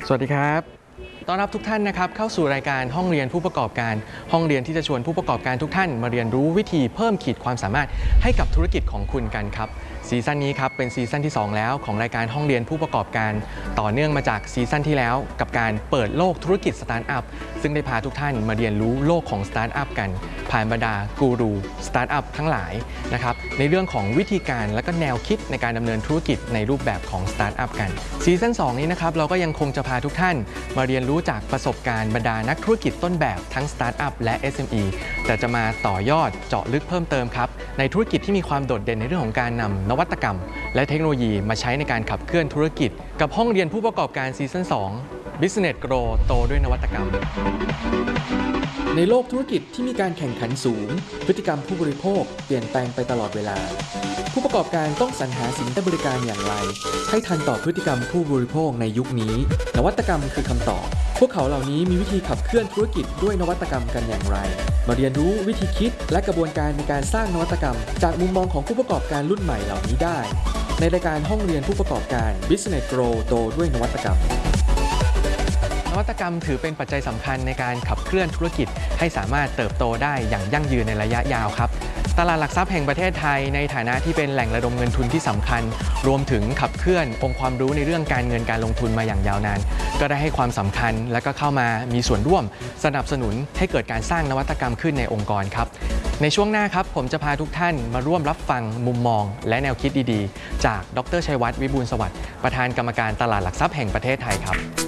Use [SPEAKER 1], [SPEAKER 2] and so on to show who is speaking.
[SPEAKER 1] สวัสดีครับต้อนรับทุกท่านนะครับเข้าสู่รายการห้องเรียนผู้ประกอบการห้องเรียนที่จะชวนผู้ประกอบการทุกท่านมาเรียนรู้วิธีเพิ่มขีดความสามารถให้กับธุรกิจของคุณกันครับซีซั่นนี้ครับเป็นซีซั่นที่2แล้วของรายการห้องเรียนผู้ประกอบการต่อเนื่องมาจากซีซั่นที่แล้วกับการเปิดโลกธุรกิจสตาร์ทอัพซึ่งได้พาทุกท่านมาเรียนรู้โลกของสตาร์ทอัพกันผ่านบรรดากูรูสตาร์ทอัพทั้งหลายนะครับในเรื่องของวิธีการและก็แนวคิดในการดำเนินธุรกิจในรูปแบบของสตาร์ทอัพกันซีซั่น2นี้นะครับเราก็ยังคงจะพาทุกท่านมาเรียนรู้จากประสบการณ์บรรดานักธุรกิจต้นแบบทั้งสตาร์ทอัพและ SME แต่จะมาต่อยอดเจาะลึกเพิ่มเติมครับในธุรกิจที่มีความโดดเด่นในเรื่องของการนำนวัตกรรมและเทคโนโลยีมาใช้ในการขับเคลื่อนธุรกิจกับห้องเรียนผู้ประกอบการซีซั่น2 Business Grow โตด้วยนวัตกรรมในโลกธุรกิจที่มีการแข่งขันสูงพฤติกรรมผู้บริโภคเปลี่ยนแปลงไปตลอดเวลาผู้ประกอบการต้องสรรหาสินค้าบริการอย่างไรให้ทันต่อพฤติกรรมผู้บริโภคในยุคนี้นวัตกรรมคือคำตอบพวกเขาเหล่านี้มีวิธีขับเคลื่อนธุรกิจด้วยนวัตกรรมกันอย่างไรมาเรียนรู้วิธีคิดและกระบวนการในการสร้างนวัตกรรมจากมุมมองของผู้ประกอบการรุ่นใหม่เหล่านี้ได้ในรายการห้องเรียนผู้ประกอบการ Business Grow โตด้วยนวัตกรรมนวัตกรรมถือเป็นปัจจัยสำคัญในการขับเคลื่อนธุรกิจให้สามารถเติบโตได้อย่างยั่งยืนในระยะยาวครับตลาดหลักทรัพย์แห่งประเทศไทยในฐานะที่เป็นแหล่งระดมเงินทุนที่สำคัญรวมถึงขับเคลื่อนองค์ความรู้ในเรื่องการเงินการลงทุนมาอย่างยาวนานก็ได้ให้ความสำคัญและก็เข้ามามีส่วนร่วมสนับสนุนให้เกิดการสร้างนวัตกรรมขึ้นในองค์กรครับในช่วงหน้าครับผมจะพาทุกท่านมาร่วมรับฟังมุมมองและแนวคิดดีๆจากดร.ชัยวัฒน์วิบูลย์สวัสดิ์ประธานกรรมการตลาดหลักทรัพย์แห่งประเทศไทยครับ